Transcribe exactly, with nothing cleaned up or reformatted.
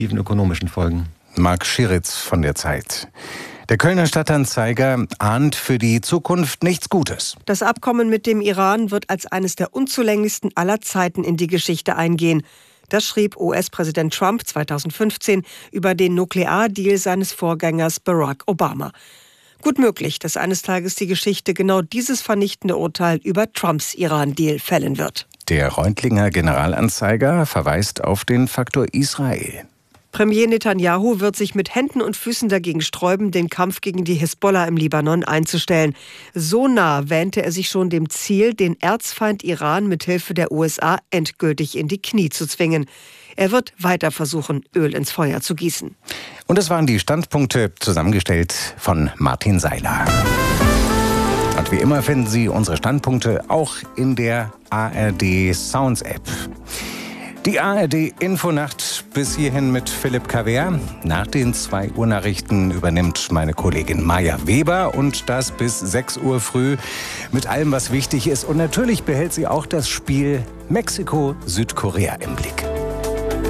tiefen ökonomischen Folgen. Marc Schiritz von der Zeit. Der Kölner Stadtanzeiger ahnt für die Zukunft nichts Gutes. Das Abkommen mit dem Iran wird als eines der unzulänglichsten aller Zeiten in die Geschichte eingehen. Das schrieb U S-Präsident Trump zweitausendfünfzehn über den Nukleardeal seines Vorgängers Barack Obama. Gut möglich, dass eines Tages die Geschichte genau dieses vernichtende Urteil über Trumps Iran-Deal fällen wird. Der Reutlinger Generalanzeiger verweist auf den Faktor Israel. Premier Netanyahu wird sich mit Händen und Füßen dagegen sträuben, den Kampf gegen die Hisbollah im Libanon einzustellen. So nah wähnte er sich schon dem Ziel, den Erzfeind Iran mithilfe der U S A endgültig in die Knie zu zwingen. Er wird weiter versuchen, Öl ins Feuer zu gießen. Und es waren die Standpunkte, zusammengestellt von Martin Seiler. Und wie immer finden Sie unsere Standpunkte auch in der A R D Sounds App. Die A R D Infonacht bis hierhin mit Philipp Kaver. Nach den zwei Uhr Nachrichten übernimmt meine Kollegin Maja Weber und das bis sechs Uhr früh mit allem, was wichtig ist. Und natürlich behält sie auch das Spiel Mexiko-Südkorea im Blick.